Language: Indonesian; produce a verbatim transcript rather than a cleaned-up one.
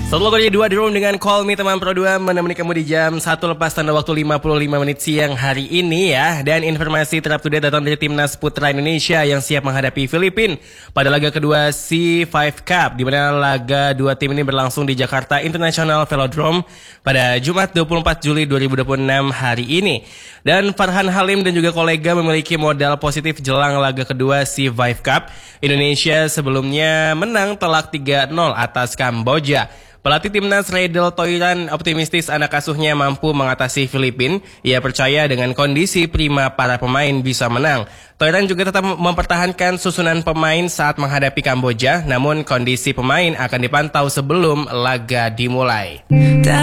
Setelah lagu dua di room dengan Call Me teman Pro dua menemani kamu di jam satu lepas tanda waktu lima puluh lima menit siang hari ini ya. Dan informasi terupdate datang dari Timnas Putra Indonesia yang siap menghadapi Filipina pada laga kedua C lima Cup, di mana laga dua tim ini berlangsung di Jakarta International Velodrome pada Jumat dua puluh empat Juli dua ribu dua puluh enam hari ini. Dan Farhan Halim dan juga kolega memiliki modal positif jelang laga kedua C lima Cup. Indonesia sebelumnya menang telak tiga nol atas Kamboja. Pelatih timnas Redel Toiran optimistis anak asuhnya mampu mengatasi Filipina. Ia percaya dengan kondisi prima para pemain bisa menang. Toiran juga tetap mempertahankan susunan pemain saat menghadapi Kamboja, namun kondisi pemain akan dipantau sebelum laga dimulai.